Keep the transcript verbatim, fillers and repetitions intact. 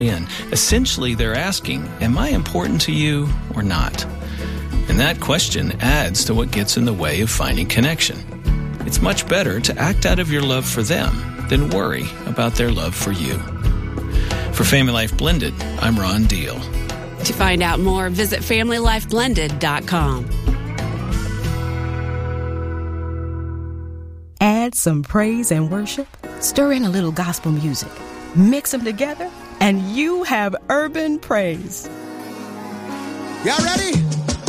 in. Essentially, they're asking, am I important to you or not? And that question adds to what gets in the way of finding connection. It's much better to act out of your love for them than worry about their love for you. For Family Life Blended, I'm Ron Deal. To find out more, visit family life blended dot com. Add some praise and worship, stir in a little gospel music, mix them together, and you have urban praise. Y'all ready?